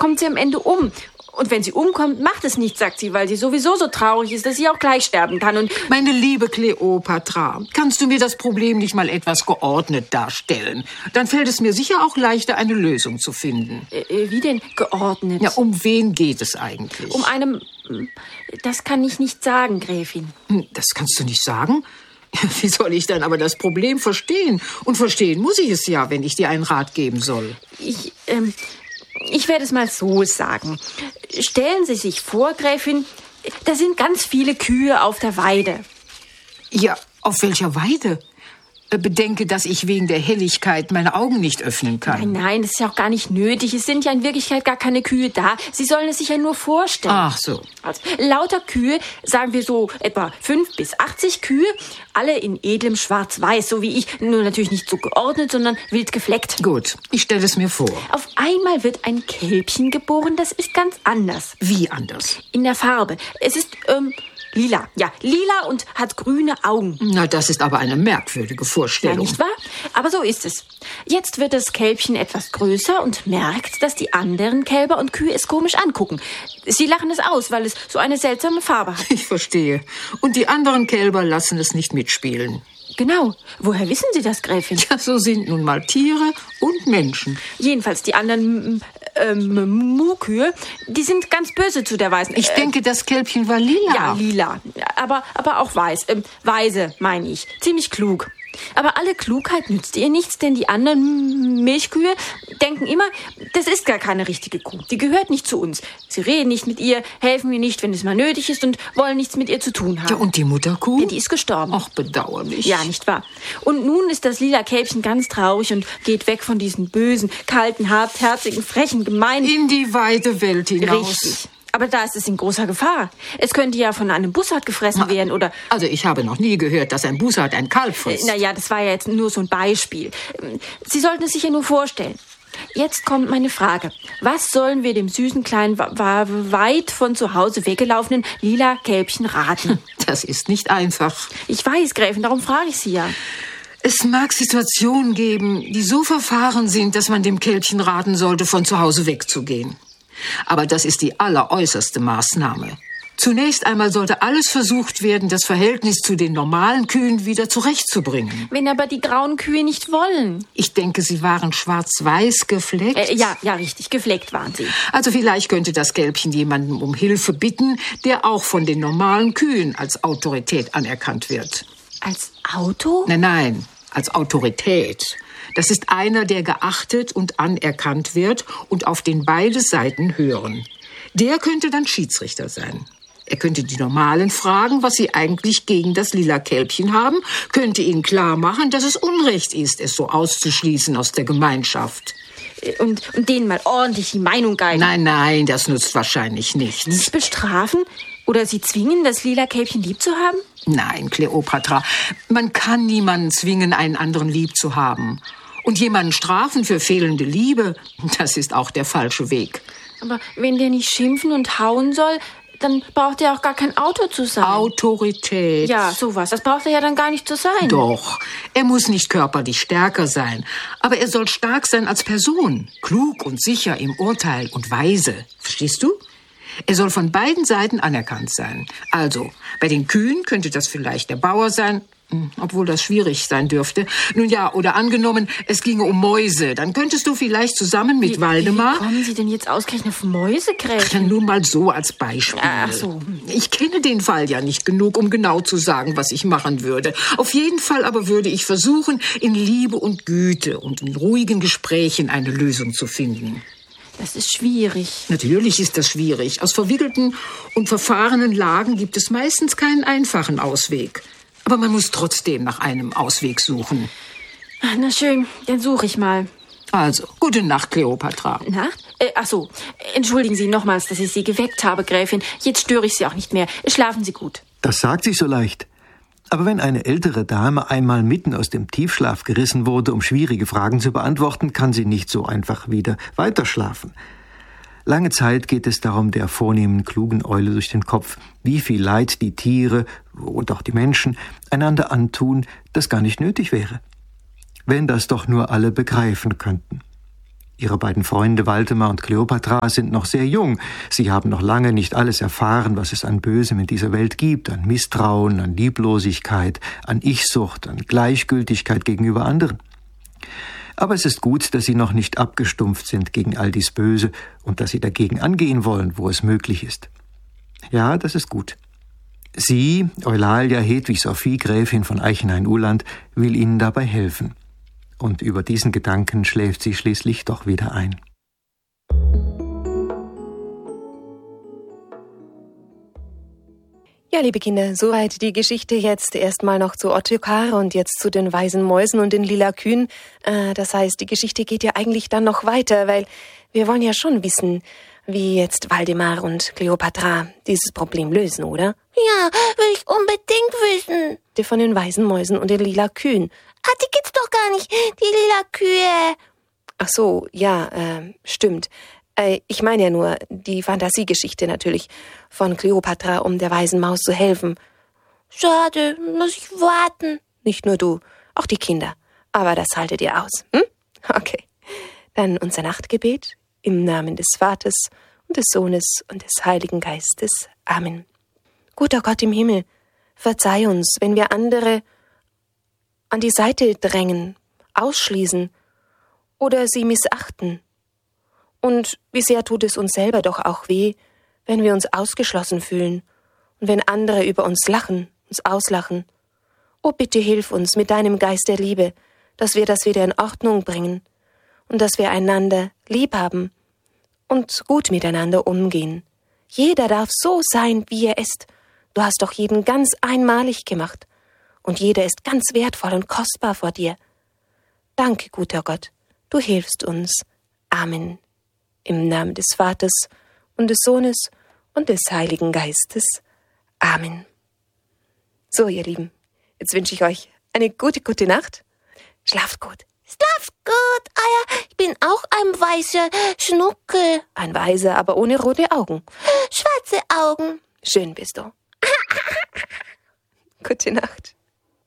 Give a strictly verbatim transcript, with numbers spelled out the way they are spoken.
kommt sie am Ende um. Und wenn sie umkommt, macht es nichts, sagt sie, weil sie sowieso so traurig ist, dass sie auch gleich sterben kann. Und meine liebe Kleopatra, kannst du mir das Problem nicht mal etwas geordnet darstellen? Dann fällt es mir sicher auch leichter, eine Lösung zu finden. Äh, wie denn geordnet? Ja, um wen geht es eigentlich? Um einem... Das kann ich nicht sagen, Gräfin. Das kannst du nicht sagen? Wie soll ich dann aber das Problem verstehen? Und verstehen muss ich es ja, wenn ich dir einen Rat geben soll. Ich, ähm... Ich werde es mal so sagen. Stellen Sie sich vor, Gräfin, da sind ganz viele Kühe auf der Weide. Ja, auf welcher Weide? Bedenke, dass ich wegen der Helligkeit meine Augen nicht öffnen kann. Nein, nein, das ist ja auch gar nicht nötig. Es sind ja in Wirklichkeit gar keine Kühe da. Sie sollen es sich ja nur vorstellen. Ach so. Also, lauter Kühe, sagen wir so etwa fünf bis achtzig Kühe, alle in edlem Schwarz-Weiß, so wie ich. Nur natürlich nicht so geordnet, sondern wild gefleckt. Gut, ich stelle es mir vor. Auf einmal wird ein Kälbchen geboren, das ist ganz anders. Wie anders? In der Farbe. Es ist, ähm... lila, ja, lila und hat grüne Augen. Na, das ist aber eine merkwürdige Vorstellung. Ja, nicht wahr? Aber so ist es. Jetzt wird das Kälbchen etwas größer und merkt, dass die anderen Kälber und Kühe es komisch angucken. Sie lachen es aus, weil es so eine seltsame Farbe hat. Ich verstehe. Und die anderen Kälber lassen es nicht mitspielen. Genau. Woher wissen Sie das, Gräfin? Ja, so sind nun mal Tiere und Menschen. Jedenfalls die anderen ähm, Muhkühe, die sind ganz böse zu der Weißen. Ich äh, denke, das Kälbchen war lila. Ja, lila. Aber, aber auch weiß. Ähm, weise, meine ich. Ziemlich klug. Aber alle Klugheit nützt ihr nichts, denn die anderen Milchkühe denken immer, das ist gar keine richtige Kuh. Die gehört nicht zu uns. Sie reden nicht mit ihr, helfen ihr nicht, wenn es mal nötig ist und wollen nichts mit ihr zu tun haben. Ja, und die Mutterkuh? Ja, die ist gestorben. Ach, bedauerlich. Ja, nicht wahr? Und nun ist das lila Kälbchen ganz traurig und geht weg von diesen bösen, kalten, hartherzigen, frechen, gemeinen... In die weite Welt hinaus. Richtig. Aber da ist es in großer Gefahr. Es könnte ja von einem Bussard gefressen werden, oder... Also ich habe noch nie gehört, dass ein Bussard ein Kalb frisst. Naja, das war ja jetzt nur so ein Beispiel. Sie sollten es sich ja nur vorstellen. Jetzt kommt meine Frage. Was sollen wir dem süßen, kleinen, weit von zu Hause weggelaufenen lila Kälbchen raten? Das ist nicht einfach. Ich weiß, Gräfin, darum frage ich Sie ja. Es mag Situationen geben, die so verfahren sind, dass man dem Kälbchen raten sollte, von zu Hause wegzugehen. Aber das ist die alleräußerste Maßnahme. Zunächst einmal sollte alles versucht werden, das Verhältnis zu den normalen Kühen wieder zurechtzubringen. Wenn aber die grauen Kühe nicht wollen. Ich denke, sie waren schwarz-weiß gefleckt. Äh, ja, ja, richtig, gefleckt waren sie. Also vielleicht könnte das Kälbchen jemanden um Hilfe bitten, der auch von den normalen Kühen als Autorität anerkannt wird. Als Auto? Nein, nein, als Autorität. Das ist einer, der geachtet und anerkannt wird und auf den beide Seiten hören. Der könnte dann Schiedsrichter sein. Er könnte die Normalen fragen, was sie eigentlich gegen das lila Kälbchen haben, könnte ihnen klar machen, dass es Unrecht ist, es so auszuschließen aus der Gemeinschaft. Und, und denen mal ordentlich die Meinung geigen. Nein, nein, das nutzt wahrscheinlich nichts. Nicht bestrafen? Oder sie zwingen, das lila Kälbchen lieb zu haben? Nein, Kleopatra, man kann niemanden zwingen, einen anderen lieb zu haben. Und jemanden strafen für fehlende Liebe, das ist auch der falsche Weg. Aber wenn der nicht schimpfen und hauen soll, dann braucht er auch gar kein Auto zu sein. Autorität. Ja, sowas. Das braucht er ja dann gar nicht zu sein. Doch. Er muss nicht körperlich stärker sein. Aber er soll stark sein als Person. Klug und sicher im Urteil und weise. Verstehst du? Er soll von beiden Seiten anerkannt sein. Also, bei den Kühen könnte das vielleicht der Bauer sein, obwohl das schwierig sein dürfte. Nun ja, oder angenommen, es ginge um Mäuse. Dann könntest du vielleicht zusammen mit wie, Waldemar... Wie kommen Sie denn jetzt ausgerechnet auf Mäuse, Gräfin? Nur mal so als Beispiel. Ach so. Ich kenne den Fall ja nicht genug, um genau zu sagen, was ich machen würde. Auf jeden Fall aber würde ich versuchen, in Liebe und Güte und in ruhigen Gesprächen eine Lösung zu finden. Das ist schwierig. Natürlich ist das schwierig. Aus verwickelten und verfahrenen Lagen gibt es meistens keinen einfachen Ausweg. Aber man muss trotzdem nach einem Ausweg suchen. Na schön, dann suche ich mal. Also, gute Nacht, Kleopatra. Nacht? Äh, ach so, entschuldigen Sie nochmals, dass ich Sie geweckt habe, Gräfin. Jetzt störe ich Sie auch nicht mehr. Schlafen Sie gut. Das sagt sich so leicht. Aber wenn eine ältere Dame einmal mitten aus dem Tiefschlaf gerissen wurde, um schwierige Fragen zu beantworten, kann sie nicht so einfach wieder weiterschlafen. Lange Zeit geht es darum der vornehmen, klugen Eule durch den Kopf, wie viel Leid die Tiere und auch die Menschen einander antun, das gar nicht nötig wäre. Wenn das doch nur alle begreifen könnten. Ihre beiden Freunde Waldemar und Kleopatra sind noch sehr jung. Sie haben noch lange nicht alles erfahren, was es an Bösem in dieser Welt gibt, an Misstrauen, an Lieblosigkeit, an Ich-Sucht, an Gleichgültigkeit gegenüber anderen. Aber es ist gut, dass Sie noch nicht abgestumpft sind gegen all dies Böse und dass Sie dagegen angehen wollen, wo es möglich ist. Ja, das ist gut. Sie, Eulalia Hedwig Sophie, Gräfin von Eichenhain-Uhland, will Ihnen dabei helfen. Und über diesen Gedanken schläft sie schließlich doch wieder ein. Ja, liebe Kinder, soweit die Geschichte. Jetzt erstmal noch zu Ottokar und jetzt zu den weißen Mäusen und den lila Kühen. Äh, das heißt, die Geschichte geht ja eigentlich dann noch weiter, weil wir wollen ja schon wissen, wie jetzt Waldemar und Kleopatra dieses Problem lösen, oder? Ja, will ich unbedingt wissen. Die von den weißen Mäusen und den lila Kühen. Ah, die gibt's doch gar nicht, die lila Kühe. Ach so, ja, äh, stimmt. Äh, ich meine ja nur die Fantasiegeschichte natürlich von Kleopatra, um der weißen Maus zu helfen. Schade, muss ich warten. Nicht nur du, auch die Kinder. Aber das haltet ihr aus, hm? Okay. Dann unser Nachtgebet im Namen des Vaters und des Sohnes und des Heiligen Geistes. Amen. Guter Gott im Himmel, verzeih uns, wenn wir andere an die Seite drängen, ausschließen oder sie missachten. Und wie sehr tut es uns selber doch auch weh, wenn wir uns ausgeschlossen fühlen und wenn andere über uns lachen, uns auslachen. Oh, bitte hilf uns mit deinem Geist der Liebe, dass wir das wieder in Ordnung bringen und dass wir einander lieb haben und gut miteinander umgehen. Jeder darf so sein, wie er ist. Du hast doch jeden ganz einmalig gemacht und jeder ist ganz wertvoll und kostbar vor dir. Danke, guter Gott, du hilfst uns. Amen. Im Namen des Vaters und des Sohnes und des Heiligen Geistes. Amen. So, ihr Lieben, jetzt wünsche ich euch eine gute, gute Nacht. Schlaft gut. Schlaft gut, Eier. Ich bin auch ein weißer Schnuckel. Ein weißer, aber ohne rote Augen. Schwarze Augen. Schön bist du. Gute Nacht.